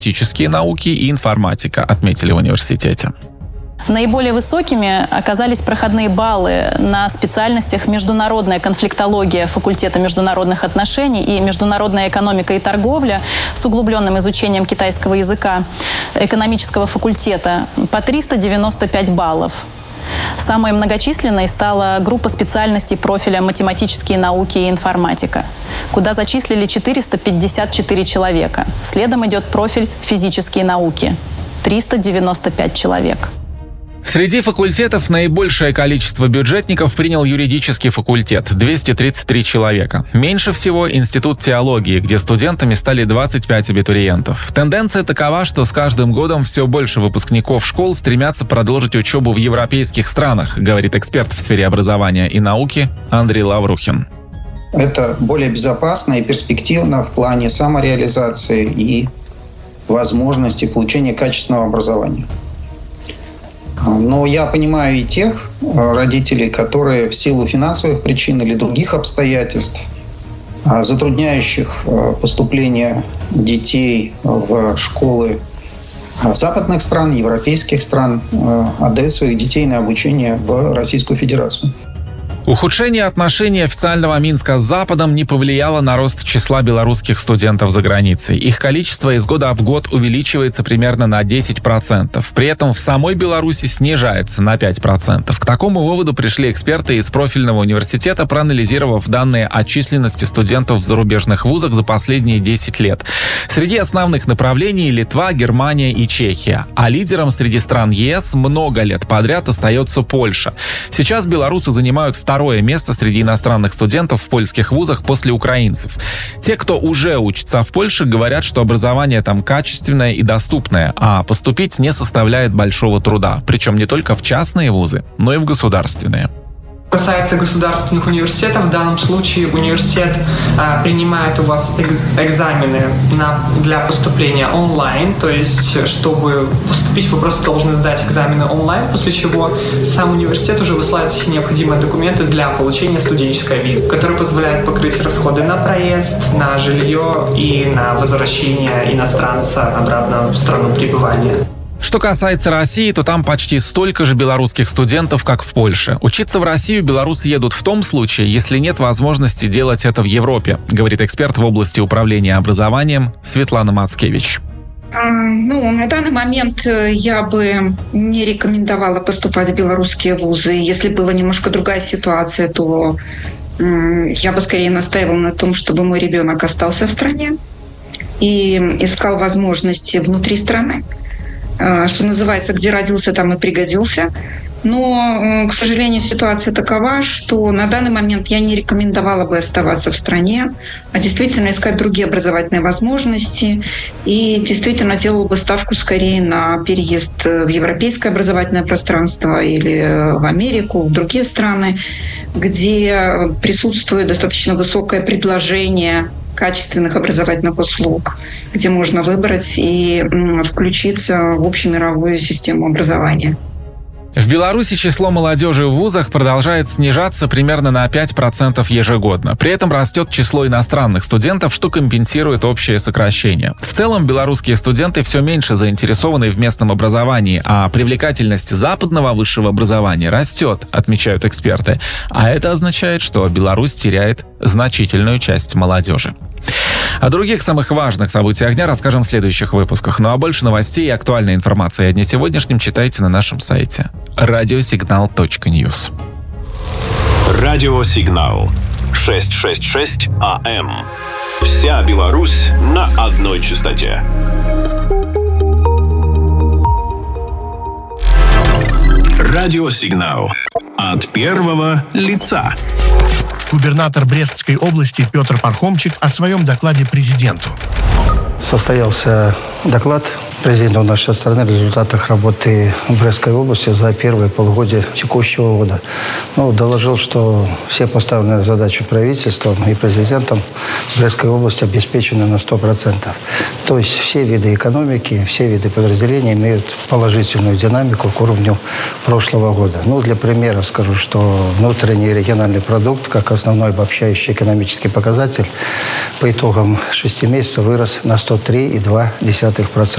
математические науки и информатика, отметили в университете. Наиболее высокими оказались проходные баллы на специальностях международная конфликтология факультета международных отношений и международная экономика и торговля с углубленным изучением китайского языка экономического факультета по 395 баллов. Самой многочисленной стала группа специальностей профиля математические науки и информатика, куда зачислили 454 человека. Следом идет профиль физические науки – 395 человек. Среди факультетов наибольшее количество бюджетников принял юридический факультет – 233 человека. Меньше всего Институт теологии, где студентами стали 25 абитуриентов. Тенденция такова, что с каждым годом все больше выпускников школ стремятся продолжить учебу в европейских странах, говорит эксперт в сфере образования и науки Андрей Лаврухин. Это более безопасно и перспективно в плане самореализации и возможности получения качественного образования. Но я понимаю и тех родителей, которые в силу финансовых причин или других обстоятельств, затрудняющих поступление детей в школы западных стран, европейских стран, отдают своих детей на обучение в Российскую Федерацию. Ухудшение отношений официального Минска с Западом не повлияло на рост числа белорусских студентов за границей. Их количество из года в год увеличивается примерно на 10%. При этом в самой Беларуси снижается на 5%. К такому выводу пришли эксперты из профильного университета, проанализировав данные о численности студентов в зарубежных вузах за последние 10 лет. Среди основных направлений Литва, Германия и Чехия. А лидером среди стран ЕС много лет подряд остается Польша. Сейчас белорусы занимают второе место среди иностранных студентов в польских вузах после украинцев. Те, кто уже учится в Польше, говорят, что образование там качественное и доступное, а поступить не составляет большого труда. Причем не только в частные вузы, но и в государственные. Касается государственных университетов, в данном случае университет принимает у вас экзамены для поступления онлайн, то есть, чтобы поступить, вы просто должны сдать экзамены онлайн, после чего сам университет уже высылает все необходимые документы для получения студенческой визы, которая позволяет покрыть расходы на проезд, на жилье и на возвращение иностранца обратно в страну пребывания. Что касается России, то там почти столько же белорусских студентов, как в Польше. Учиться в Россию белорусы едут в том случае, если нет возможности делать это в Европе, говорит эксперт в области управления образованием Светлана Мацкевич. На данный момент я бы не рекомендовала поступать в белорусские вузы. Если была немножко другая ситуация, то я бы скорее настаивала на том, чтобы мой ребенок остался в стране и искал возможности внутри страны. Что называется, где родился, там и пригодился. Но, к сожалению, ситуация такова, что на данный момент я не рекомендовала бы оставаться в стране, а действительно искать другие образовательные возможности и действительно делала бы ставку скорее на переезд в европейское образовательное пространство или в Америку, в другие страны, где присутствует достаточно высокое предложение качественных образовательных услуг, где можно выбрать и включиться в общемировую систему образования. В Беларуси число молодежи в вузах продолжает снижаться примерно на 5% ежегодно. При этом растет число иностранных студентов, что компенсирует общее сокращение. В целом, белорусские студенты все меньше заинтересованы в местном образовании, а привлекательность западного высшего образования растет, отмечают эксперты. А это означает, что Беларусь теряет значительную часть молодежи. О других самых важных событиях дня расскажем в следующих выпусках. Ну а больше новостей и актуальной информации о дне сегодняшнем читайте на нашем сайте radiosignal.news. Радиосигнал 666 АМ. Вся Беларусь на одной частоте. Радиосигнал от первого лица. Губернатор Брестской области Петр Пархомчик о своем докладе президенту. Состоялся доклад президента нашей страны о результатах работы в Брестской области за первые полугодие текущего года. Доложил, что все поставленные задачи правительством и президентом в Брестской области обеспечены на 100%. То есть все виды экономики, все виды подразделений имеют положительную динамику к уровню прошлого года. Для примера скажу, что внутренний региональный продукт, как основной обобщающий экономический показатель, по итогам 6 месяцев вырос на 103,2%.